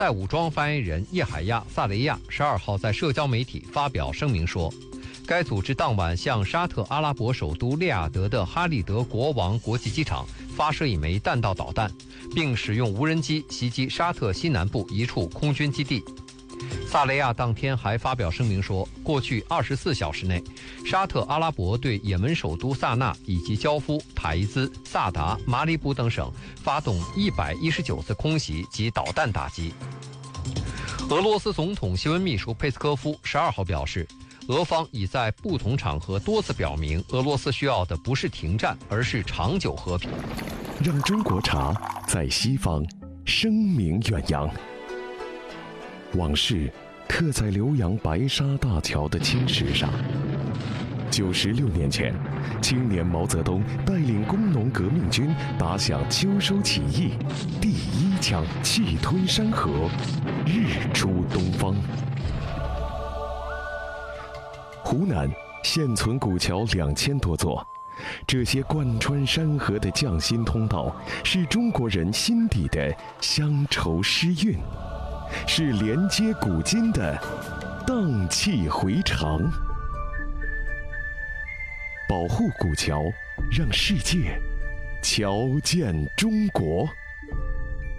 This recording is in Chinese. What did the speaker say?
代武装发言人叶海亚·萨雷亚12号在社交媒体发表声明说，该组织当晚向沙特阿拉伯首都利雅得的哈利德国王国际机场发射一枚弹道导弹，并使用无人机袭击沙特西南部一处空军基地。萨雷亚当天还发表声明说，过去24小时内，沙特阿拉伯对也门首都萨那以及焦夫、台兹、萨达、马里卜等省发动119次空袭及导弹打击。俄罗斯总统新闻秘书佩斯科夫12号表示，俄方已在不同场合多次表明，俄罗斯需要的不是停战，而是长久和平。 让中国茶在西方声名远扬。往事刻在浏阳白沙大桥的青石上。96年前，青年毛泽东带领工农革命军打响秋收起义第一枪，气吞山河，日出东方。湖南现存古桥2000多座，这些贯穿山河的匠心通道，是中国人心底的乡愁诗韵，是连接古今的荡气回肠。保护古桥，让世界瞧见中国。